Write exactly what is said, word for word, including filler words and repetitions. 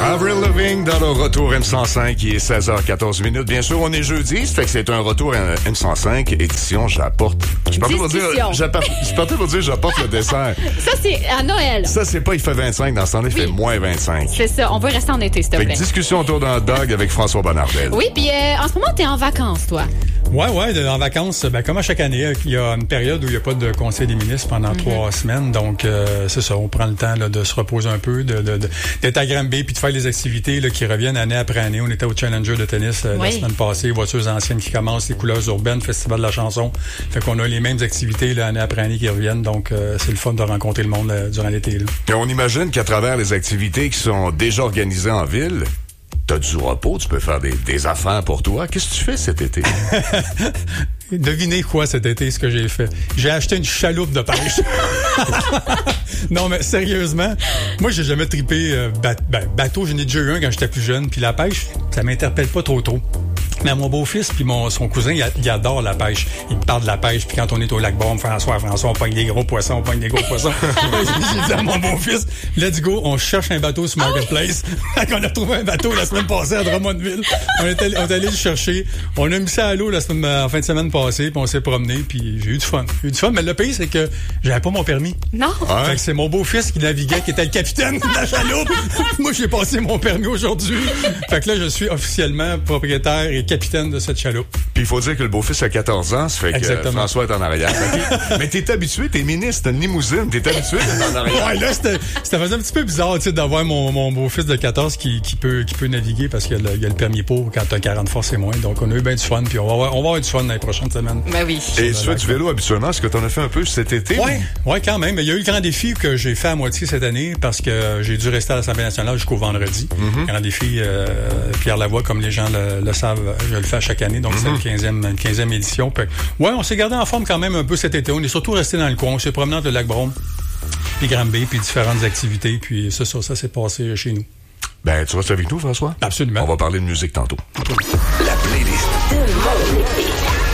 Avril Lavigne dans le retour M cent cinq, il est seize heures quatorze minutes. Bien sûr, on est jeudi, ça fait que c'est un retour M cent cinq, édition J'apporte. Je partais pour dire, j'apporte, je partais pour dire J'apporte le dessert. Ça, c'est à Noël. Ça, c'est pas il fait vingt-cinq, dans ce temps-là, il oui. fait moins vingt-cinq. C'est ça, on veut rester en été, s'il te plaît. Fait que discussion autour d'un dog avec François Bonnardel. Oui, puis euh, en ce moment, t'es en vacances, toi. Ouais, ouais, en vacances, ben, comme à chaque année, il y a une période où il n'y a pas de conseil des ministres pendant mm-hmm. trois semaines. Donc, euh, c'est ça, on prend le temps là, de se reposer un peu, de, de, de, d'être à Granby puis de faire les activités là, qui reviennent année après année. On était au Challenger de tennis euh, oui. la semaine passée, voitures anciennes qui commencent, les couleurs urbaines, Festival de la chanson. Fait qu'on a les mêmes activités là, année après année qui reviennent. Donc, euh, c'est le fun de rencontrer le monde là, durant l'été. Là. Et on imagine qu'à travers les activités qui sont déjà organisées en ville, t'as du repos, tu peux faire des, des affaires pour toi. Qu'est-ce que tu fais cet été? Devinez quoi cet été, ce que j'ai fait? J'ai acheté une chaloupe de pêche. Non, mais sérieusement, moi, j'ai jamais trippé euh, bat- ben, bateau. J'en ai déjà eu un quand j'étais plus jeune. Puis la pêche, ça m'interpelle pas trop trop. Mais mon beau-fils puis mon son cousin, il, a, il adore la pêche. Il me parle de la pêche. Puis quand on est au lac Borne, François, François, on pogne des gros poissons, on pogne des gros poissons. J'ai dit à mon beau-fils, let's go, on cherche un bateau sur Marketplace. On a trouvé un bateau la semaine passée à Drummondville. On est allé, on est allé le chercher. On a mis ça à l'eau la semaine, en fin de semaine passée, puis on s'est promené, puis j'ai eu du fun. J'ai eu du fun, mais le pire, c'est que j'avais pas mon permis. Non. Ouais. Fait que c'est mon beau-fils qui naviguait, qui était le capitaine de la chaloupe. Moi, j'ai passé mon permis aujourd'hui. Fait que là, je suis officiellement propriétaire et capitaine de cette chaloupe. Puis il faut dire que le beau-fils a quatorze ans, ça fait Exactement. que François est en arrière. Mais t'es habitué, t'es ministre, t'as une limousine, t'es habitué d'être en arrière. Ouais, là, c'était, ça faisait un petit peu bizarre, tu sais, d'avoir mon, mon beau-fils de quatorze qui, qui peut, qui peut naviguer parce qu'il y a le, il y a le permis pour quand t'as quarante forces et moins. Donc, on a eu bien du fun, puis on va avoir, on va avoir du fun dans les prochaines semaines. Ben oui. Et tu fais du vélo habituellement, est-ce que t'en as fait un peu cet été? Ouais, ouais, quand même. Il y a eu le grand défi que j'ai fait à moitié cette année parce que j'ai dû rester à l'Assemblée nationale jusqu'au vendredi. Mm-hmm. Grand défi, euh, Pierre Lavoie, comme les gens le, le savent, je le fais à chaque année, donc mm-hmm. c'est la quinzième, quinzième édition. Puis, ouais, on s'est gardé en forme quand même un peu cet été. On est surtout resté dans le coin. On s'est promené entre le lac Brome, puis Granby, puis différentes activités. Puis ça, ça, ça s'est passé chez nous. Ben, tu restes avec nous, François? Absolument. On va parler de musique tantôt. La playlist.